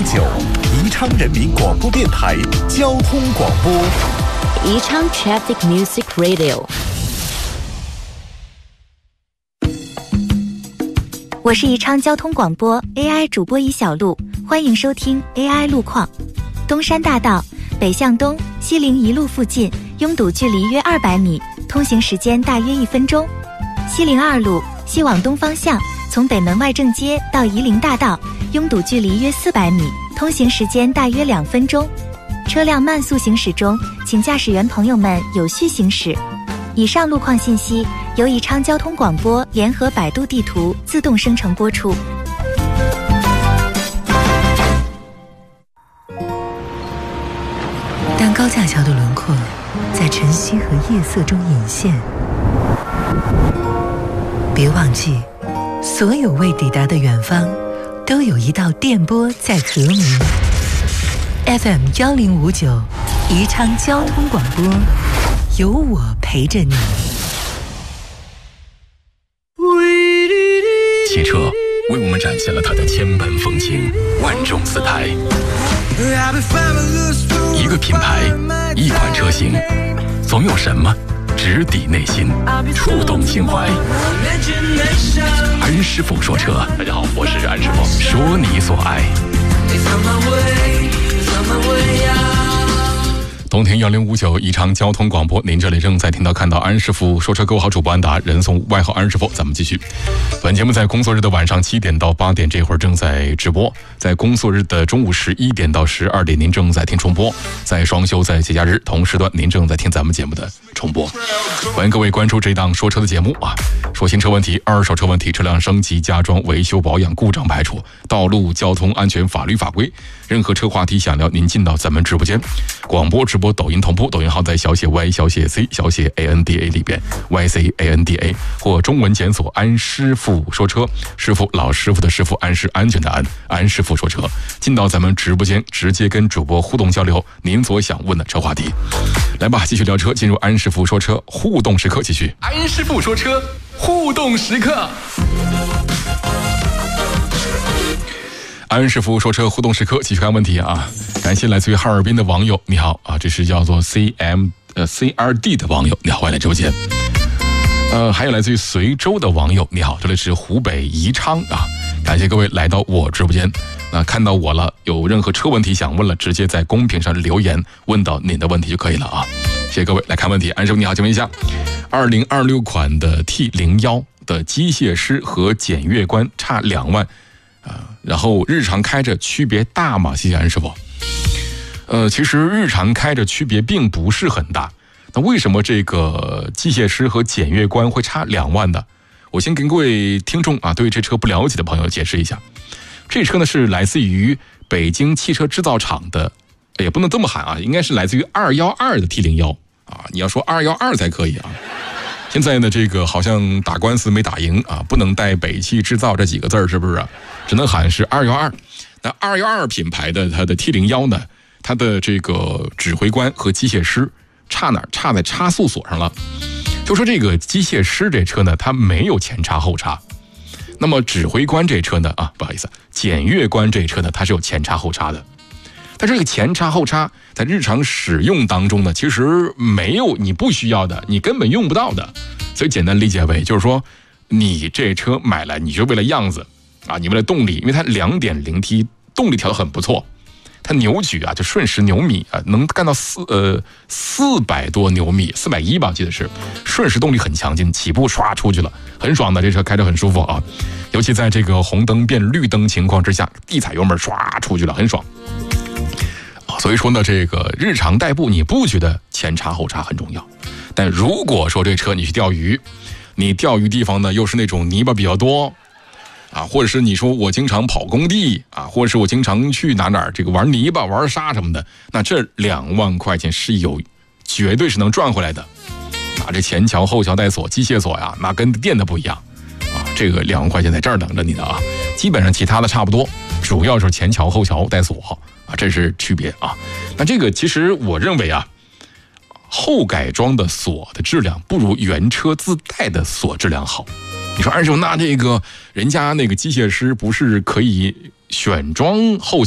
9宜昌人民广播电台交通广播。 宜昌 Traffic Music Radio。 我是宜昌交通广播 AI 主播尹小璐，欢迎收听 AI 路况。东山大道北向东西陵一路附近拥堵距离约200米，通行时间大约1分钟。西陵2路西往东方向，从北门外正街到夷陵大道拥堵距离约400米，通行时间大约2分钟。车辆慢速行驶中，请驾驶员朋友们有序行驶。以上路况信息由宜昌交通广播联合百度地图自动生成播出。 当高架桥的轮廓在晨曦和夜色中隐现，别忘记，所有未抵达的远方，都有一道电波在和鸣。FM 1059，宜昌交通广播，有我陪着你。 汽车为我们展现了它的千般风情，万众姿态。一个品牌，一款车型，总有什么直抵内心，触动心怀。安师傅说车，大家好，我是安师傅，说你所爱。冬天1059宜昌交通广播，您这里正在听到看到安师傅说车，各位好，主播安达，人送外号安师傅。咱们继续，本节目在工作日的晚上7点到8点这会儿正在直播，在工作日的中午11点到12点您正在听重播，在双休在节假日同时段您正在听咱们节目的重播。欢迎各位关注这档说车的节目啊，说新车问题、二手车问题、车辆升级加装、维修保养、故障排除、道路交通安全法律法规，任何车话题想聊，您进到咱们直播间，广播直播抖音同步，抖音号在小写 Y 小写 C 小写 ANDA 里边 YCANDA， 或中文检索安师傅说车，师傅老师傅的师傅，安是安全的安，安师傅说车，进到咱们直播间直接跟主播互动交流您所想问的车话题。来吧，继续聊车，进入安师傅说车互动时刻，继续安师傅说车互动时刻。安师傅说车互动时刻，继续看问题啊！感谢来自于哈尔滨的网友，你好啊，这是叫做 CRD 的网友，你好，欢迎来直播间。还有来自于随州的网友，你好，这里是湖北宜昌啊，感谢各位来到我直播间。那看到我了，有任何车问题想问了，直接在公屏上留言问到您的问题就可以了啊！谢谢各位来看问题。安师傅你好，请问一下，2026款的 T01的机械师和检阅官差2万。然后日常开着区别大吗？谢谢安师傅。其实日常开着区别并不是很大。那为什么这个机械师和检阅官会差2万呢？我先跟各位听众啊，对这车不了解的朋友解释一下。这车呢是来自于北京汽车制造厂的，也不能这么喊啊，应该是来自于212的 T01啊，你要说212才可以啊。现在呢，这个好像打官司没打赢啊，不能带北汽制造这几个字儿，是不是啊？只能喊是212。那212品牌的它的 T01呢，它的这个指挥官和机械师差哪儿？差在差速锁上了。就说这个机械师这车呢，它没有前叉后叉。那么指挥官这车呢，不好意思，检阅官这车呢，它是有前叉后叉的。但这个前叉后叉在日常使用当中呢，其实没有你不需要的，你根本用不到的。所以简单理解为就是说，你这车买来你就为了样子啊，你为了动力，因为它 2.0T 动力调得很不错，它扭矩啊就瞬时牛米啊能干到400多牛米，410吧，我记得是瞬时动力很强劲，起步唰出去了，很爽的，这车开着很舒服啊。尤其在这个红灯变绿灯情况之下，一踩油门唰出去了，很爽。所以说呢，这个日常代步你不觉得前叉后叉很重要，但如果说这车你去钓鱼，你钓鱼地方呢又是那种泥巴比较多啊，或者是你说我经常跑工地啊，或者是我经常去哪这个玩泥巴玩沙什么的，那这2万块钱是绝对是能赚回来的啊！这前桥后桥带锁机械锁呀，那跟电的不一样啊，这个2万块钱在这儿等着你的啊，基本上其他的差不多，主要是前桥后桥带锁啊，这是区别啊。那这个其实我认为啊，后改装的锁的质量不如原车自带的锁质量好。你说安师傅，那这个人家那个机械师不是可以选装后